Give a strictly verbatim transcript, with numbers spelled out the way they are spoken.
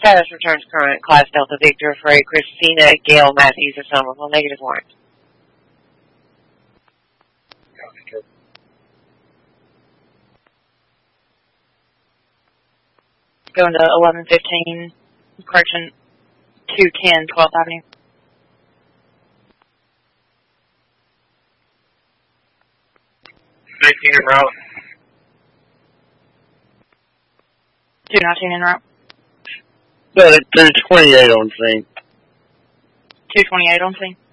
Status returns current. Class Delta Victor for Christina Gail Matthews of Somerville. Negative warrant. Going to eleven fifteen, correction, two ten, twelfth Avenue. nineteen en route. two nineteen en route. But it's twenty-eight on scene. two twenty-eight on scene.